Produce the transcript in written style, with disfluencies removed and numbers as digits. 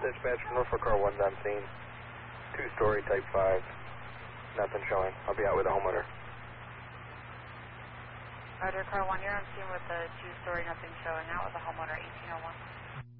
Dispatch from Norfolk Car 1's on scene. 2-story, type 5. Nothing showing. I'll be out with a homeowner. Roger, Car 1, you're on scene with the 2-story, nothing showing, out with a homeowner, 1801.